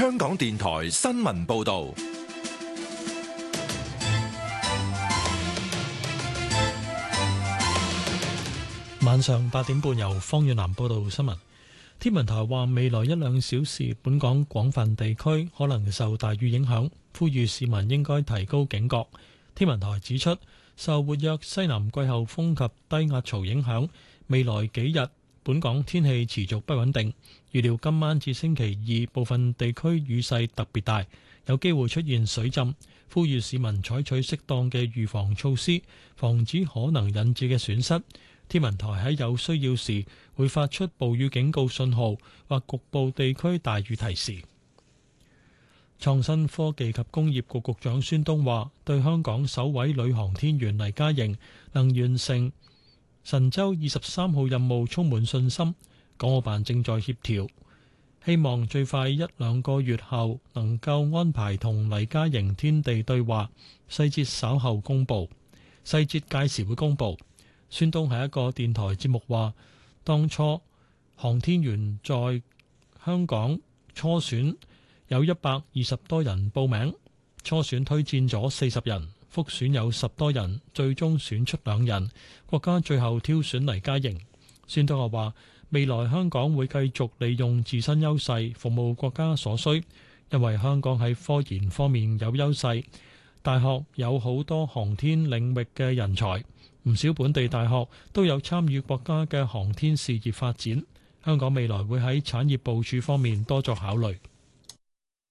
香港電台新聞報道。 晚上8點半，由方遠南報道新聞。天文台話，未來1-2小時，本港廣泛地區可能受大雨影響，呼籲市民應該提高警覺。天文台指出，受活躍西南季候風及低壓槽影響，未來幾日本港天氣持續不穩定。預料今晚至星期2部分地區雨勢特別大，有機會出現水浸。呼籲市民採取適當嘅預防措施，防止可能引致嘅損失。天文台喺有需要時會發出暴雨警告信號或局部地區大雨提示。創新科技及工業局局長孫東話，對香港首位女航天員黎嘉瑩能完成神舟23號任務充滿信心。港澳辦正在協調，希望最快1-2個月後能夠安排同黎嘉瑩天地對話，細節稍後公佈，細節屆時會公佈。孫東喺一個電台節目話，當初航天員在香港初選有120多人報名，初選推薦咗40人，複選有10多人，最終選出2人，國家最後挑選黎嘉瑩。孫東又話，未來香港會繼續利用自身優勢服務國家所需，因為香港喺科研方面有優勢，大學有好多航天領域嘅人才。唔少本地大學都有參與國家嘅航天事業發展，香港未來會喺產業部署方面多作考慮。